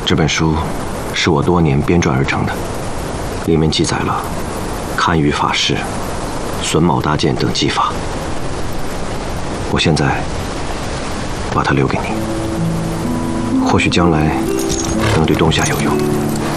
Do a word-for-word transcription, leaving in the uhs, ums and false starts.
这本书是我多年编撰而成的，里面记载了堪舆法事、榫卯搭建等技法。我现在把它留给你，或许将来能对东夏有用。